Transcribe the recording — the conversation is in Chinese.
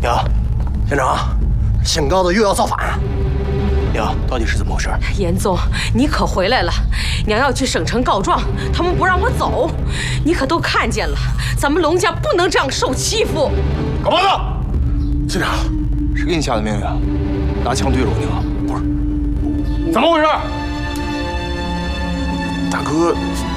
娘，县长，姓高的又要造反。娘，到底是怎么回事？ 严总，你可回来了，娘要去省城告状，他们不让我走，你可都看见了，咱们龙家不能这样受欺负。 干嘛呢？县长，谁给你下的命令？拿枪对着我娘？不是，怎么回事？大哥。